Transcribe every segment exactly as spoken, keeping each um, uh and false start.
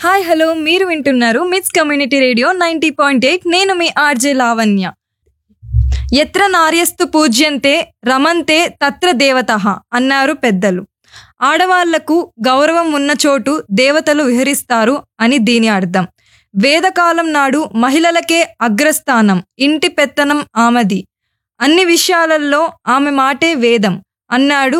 Hi hello మీరు వింటున్నారు మిట్స్ community radio ninety point eight. నేను మీ ఆర్జే లావణ్య. ఎత్ర నార్యస్తు పూజ్యంతే రమంతే తత్ర దేవతః అన్నారు పెద్దలు. ఆడవాళ్లకు గౌరవం ఉన్న చోటు దేవతలు విహరిస్తారు అని దీని అర్థం. వేదకాలం నాడు మహిళలకే అగ్రస్థానం, ఇంటి పెత్తనం ఆమెది, అన్ని విషయాలలో ఆమె మాటే వేదం అన్నాడు.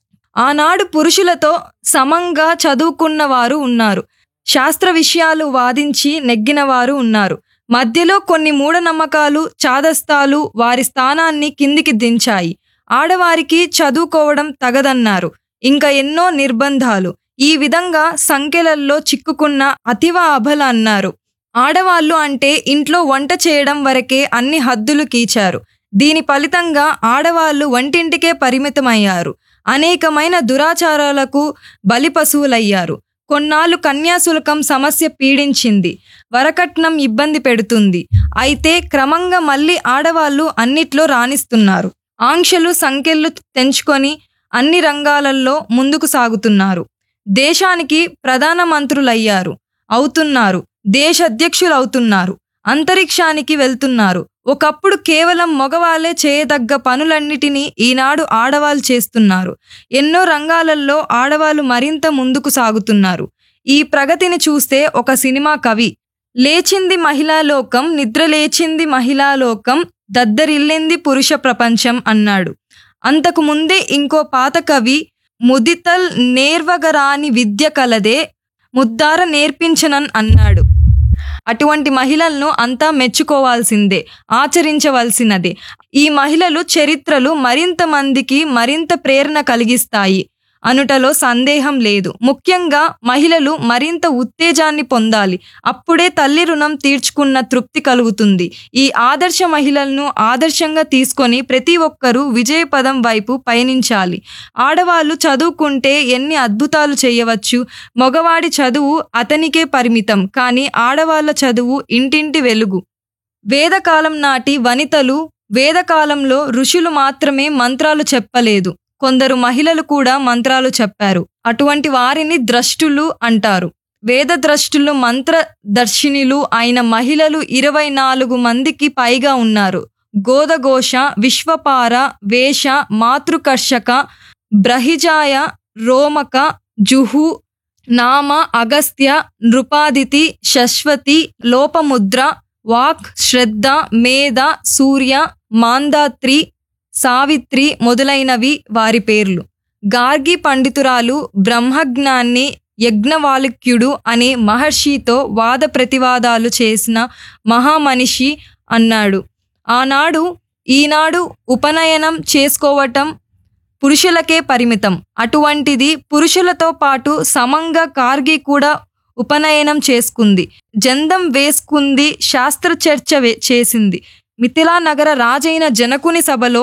ఆనాడు పురుషులతో సమంగా చదువుకున్న వారు ఉన్నారు, శాస్త్ర విషయాలు వాదించి నెగ్గినవారు ఉన్నారు. మధ్యలో కొన్ని మూఢనమ్మకాలు, చాదస్తాలు వారి స్థానాన్ని కిందికి దించాయి. ఆడవారికి చదువుకోవడం తగదన్నారు. ఇంకా ఎన్నో నిర్బంధాలు. ఈ విధంగా సంఖ్యలలో చిక్కుకున్న అతివ అబల అన్నారు. ఆడవాళ్లు అంటే ఇంట్లో వంట చేయడం వరకే అన్ని హద్దులు కీచారు. దీని ఫలితంగా ఆడవాళ్లు వంటింటికే పరిమితమయ్యారు. అనేకమైన దురాచారాలకు బలిపశువులయ్యారు. కొన్నాళ్ళు కన్యాశుల్కం సమస్య పీడించింది, వరకట్నం ఇబ్బంది పెడుతుంది. అయితే క్రమంగా మళ్ళీ ఆడవాళ్లు అన్నిట్లో రాణిస్తున్నారు. ఆంక్షలు సంఖ్యలు తెంచుకొని అన్ని రంగాలలో ముందుకు సాగుతున్నారు. దేశానికి ప్రధానమంత్రులయ్యారు అవుతున్నారు, దేశ అధ్యక్షులు అవుతున్నారు, అంతరిక్షానికి వెళ్తున్నారు. ఒకప్పుడు కేవలం మగవాళ్లే చేయదగ్గ పనులన్నిటినీ ఈనాడు ఆడవాళ్ళు చేస్తున్నారు. ఎన్నో రంగాలలో ఆడవాళ్ళు మరింత ముందుకు సాగుతున్నారు. ఈ ప్రగతిని చూస్తే ఒక సినిమా కవి, లేచింది మహిళా లోకం, నిద్ర లేచింది మహిళా లోకం, దద్దరిల్లింది పురుష ప్రపంచం అన్నాడు. అంతకు ముందే ఇంకో పాత కవి, ముదితల్ నేర్వగరాని విద్య కలదే ముద్దార నేర్పించనన్ అన్నాడు. అటువంటి మహిళలను అంతా మెచ్చుకోవాల్సిందే, ఆచరించవలసినదే. ఈ మహిళలు చరిత్రలు మరింత మందికి మరింత ప్రేరణ కలిగిస్తాయి అనుటలో సందేహం లేదు. ముఖ్యంగా మహిళలు మరింత ఉత్తేజాన్ని పొందాలి. అప్పుడే తల్లి రుణం తీర్చుకున్న తృప్తి కలుగుతుంది. ఈ ఆదర్శ మహిళలను ఆదర్శంగా తీసుకొని ప్రతి ఒక్కరూ విజయపదం వైపు పయనించాలి. ఆడవాళ్ళు చదువుకుంటే ఎన్ని అద్భుతాలు చేయవచ్చు. మగవాడి చదువు అతనికే పరిమితం, కానీ ఆడవాళ్ళ చదువు ఇంటింటి వెలుగు. వేదకాలం నాటి వనితలు, వేదకాలంలో ఋషులు మాత్రమే మంత్రాలు చెప్పలేదు, కొందరు మహిళలు కూడా మంత్రాలు చెప్పారు. అటువంటి వారిని ద్రష్టులు అంటారు. వేద ద్రష్టులు, మంత్ర దర్శినులు అయిన మహిళలు ఇరవై నాలుగు మందికి పైగా ఉన్నారు. గోదఘోష, విశ్వపార, వేష, మాతృకర్షక, బ్రహిజాయ, రోమక, జుహు, నామ, అగస్త్య, నృపాదితి, శశ్వతి, లోపముద్ర, వాక్, శ్రద్ధ, మేధ, సూర్య, మాందాత్రి, సావిత్రి మొదలైనవి వారి పేర్లు. గార్గి పండితురాలు బ్రహ్మజ్ఞాన్ని యజ్ఞవాల్క్యుడు అనే మహర్షితో వాద ప్రతివాదాలు చేసిన మహామనిషి అన్నాడు. ఆనాడు ఈనాడు ఉపనయనం చేసుకోవటం పురుషులకే పరిమితం. అటువంటిది పురుషులతో పాటు సమంగా కార్గి కూడా ఉపనయనం చేసుకుంది, జందం వేసుకుంది, శాస్త్ర చర్చ చేసింది. మిథిలా నగర రాజైన జనకుని సభలో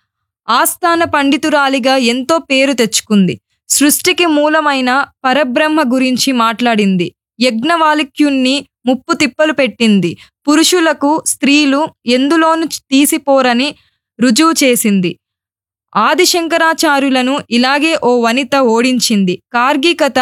ఆస్థాన పండితురాలిగా ఎంతో పేరు తెచ్చుకుంది. సృష్టికి మూలమైన పరబ్రహ్మ గురించి మాట్లాడింది. యజ్ఞవాల్క్యుణ్ణి ముప్పు తిప్పలు పెట్టింది. పురుషులకు స్త్రీలు ఎందులోనూ తీసిపోరని రుజువు చేసింది. ఆదిశంకరాచార్యులను ఇలాగే ఓ వనిత ఓడించింది. కార్గి కథ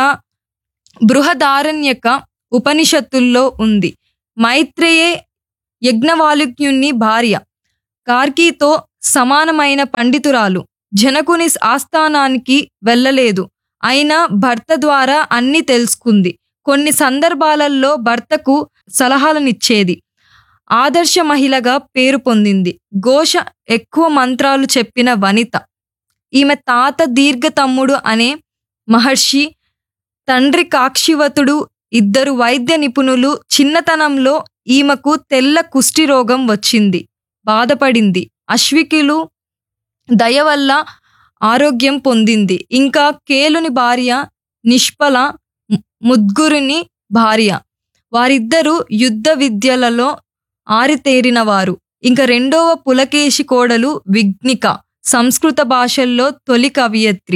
బృహదారణ్యక ఉపనిషత్తుల్లో ఉంది. మైత్రేయే యజ్ఞవాల్క్యుని భార్య, కార్కీతో సమానమైన పండితురాలు. జనకుని ఆస్థానానికి వెళ్ళలేదు, అయినా భర్త ద్వారా అన్నీ తెలుసుకుంది. కొన్ని సందర్భాలలో భర్తకు సలహాలనిచ్చేది. ఆదర్శ మహిళగా పేరు పొందింది. ఘోష ఎక్కువ మంత్రాలు చెప్పిన వనిత. ఈమె తాత దీర్ఘ తమ్ముడు అనే మహర్షి, తండ్రి కాక్షివతుడు ఇద్దరు వైద్య నిపుణులు. చిన్నతనంలో ఈమెకు తెల్ల కుష్టి రోగం వచ్చింది, బాధపడింది. అశ్వికులు దయ వల్ల ఆరోగ్యం పొందింది. ఇంకా కేలుని భార్య నిష్పల, ముద్గురుని భార్య. వారిద్దరూ యుద్ధ విద్యలలో ఆరితేరినవారు. ఇంకా రెండవ పులకేశి కోడలు విఘ్నిక, సంస్కృత భాషల్లో తొలి కవయిత్రి.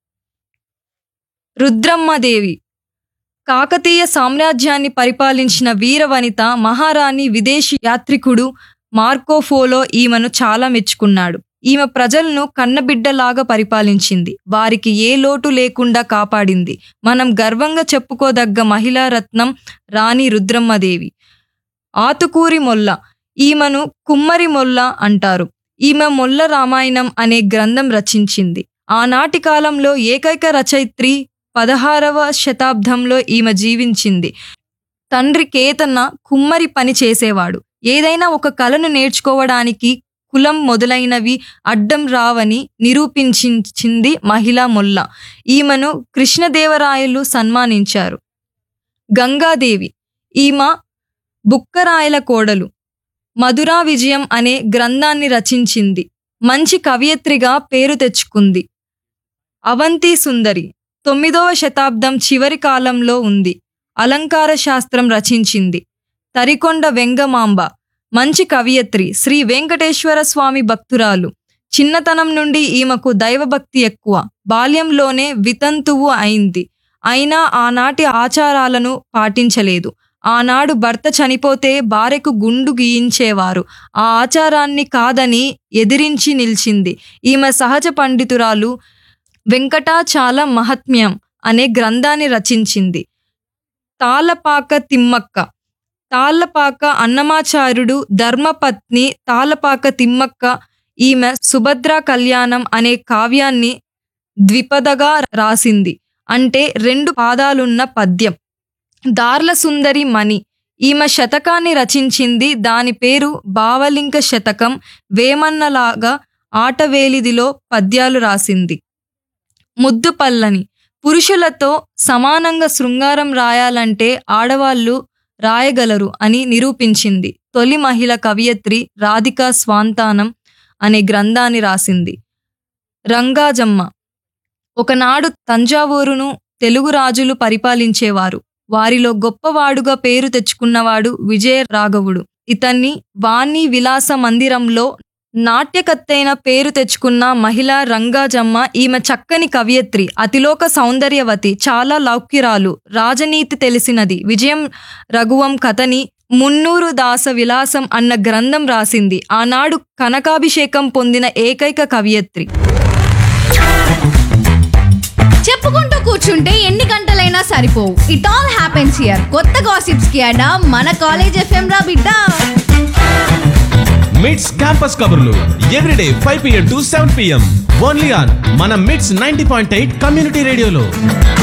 రుద్రమ్మదేవి కాకతీయ సామ్రాజ్యాన్ని పరిపాలించిన వీరవనిత, మహారాణి. విదేశీ యాత్రికుడు మార్కోపోలో ఈమెను చాలా మెచ్చుకున్నాడు. ఈమె ప్రజలను కన్నబిడ్డలాగా పరిపాలించింది. వారికి ఏ లోటు లేకుండా కాపాడింది. మనం గర్వంగా చెప్పుకోదగ్గ మహిళా రత్నం రాణి రుద్రమ్మదేవి. ఆతుకూరి మొల్ల, ఈమెను కుమ్మరి మొల్ల అంటారు. ఈమె మొల్ల రామాయణం అనే గ్రంథం రచించింది. ఆనాటి కాలంలో ఏకైక రచయిత్రి. పదహారవ శతాబ్దంలో ఈమె జీవించింది. తండ్రి కేతన్న కుమ్మరి పని చేసేవాడు. ఏదైనా ఒక కళను నేర్చుకోవడానికి కులం మొదలైనవి అడ్డం రావని నిరూపించింది మహిళా మొల్ల. ఈమెను కృష్ణదేవరాయలు సన్మానించారు. గంగాదేవి, ఈమె బుక్కరాయల కోడలు. మధురా విజయం అనే గ్రంథాన్ని రచించింది. మంచి కవయిత్రిగా పేరు తెచ్చుకుంది. అవంతి సుందరి తొమ్మిదవ శతాబ్దం చివరి కాలంలో ఉంది. అలంకార శాస్త్రం రచించింది. తరికొండ వెంగమాంబ మంచి కవయిత్రి. శ్రీ వెంకటేశ్వర స్వామి భక్తురాలు. చిన్నతనం నుండి ఈమెకు దైవభక్తి ఎక్కువ. బాల్యంలోనే వితంతువు అయింది. అయినా ఆనాటి ఆచారాలను పాటించలేదు. ఆనాడు భర్త చనిపోతే భార్యకు గుండు గీయించేవారు. ఆ ఆచారాన్ని కాదని ఎదిరించి నిలిచింది. ఈమె సహజ పండితురాలు. వెంకటాచాల మహాత్మ్యం అనే గ్రంథాన్ని రచించింది. తాళ్ళపాక తిమ్మక్క, తాళ్ళపాక అన్నమాచార్యుడు ధర్మపత్ని తాళ్ళపాక తిమ్మక్క. ఈమె సుభద్రా కళ్యాణం అనే కావ్యాన్ని ద్విపదగా రాసింది. అంటే రెండు పాదాలున్న పద్యం. దార్ల సుందరి మణి, ఈమె శతకాన్ని రచించింది. దాని పేరు భావలింక శతకం. వేమన్నలాగా ఆటవేలిదిలో పద్యాలు రాసింది. ముద్దు పల్లని, పురుషులతో సమానంగా శృంగారం రాయాలంటే ఆడవాళ్లు రాయగలరు అని నిరూపించింది. తొలి మహిళ కవయిత్రి రాధికా స్వాంతానం అనే గ్రంథాన్ని రాసింది. రంగాజమ్మ, ఒకనాడు తంజావూరును తెలుగు రాజులు పరిపాలించేవారు. వారిలో గొప్పవాడుగా పేరు తెచ్చుకున్నవాడు విజయరాఘవుడు. ఇతన్ని వాణి విలాస మందిరంలో నాట్యకత్తైన పేరు తెచ్చుకున్న మహిళ రంగాజమ్మ. ఈమె చక్కని కవయిత్రి, అతిలోక సౌందర్యవతి, చాలా లౌక్యురాలు, రాజనీతి తెలిసినది. విజయం రఘువం కథని మున్నూరు దాస విలాసం అన్న గ్రంథం రాసింది. ఆనాడు కనకాభిషేకం పొందిన ఏకైక కవయిత్రి. చెప్పుకుంటూ కూర్చుంటే ఎన్ని గంటలైనా సరిపోవు. It all happens here. కొత్త గాసిప్స్ కి అడా మన కాలేజ్ ఎఫ్ఎం రా బిడ్డ. మిట్స్ క్యాంపస్ కబుర్లు everyday five PM to seven PM only on మన మిట్స్ నైంటీ పాయింట్ ఎయిట్ కమ్యూనిటీ రేడియోలో.